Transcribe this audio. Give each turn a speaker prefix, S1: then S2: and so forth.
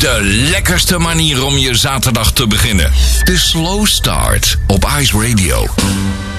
S1: De lekkerste manier om je zaterdag te beginnen. De Slow Start op Ice Radio.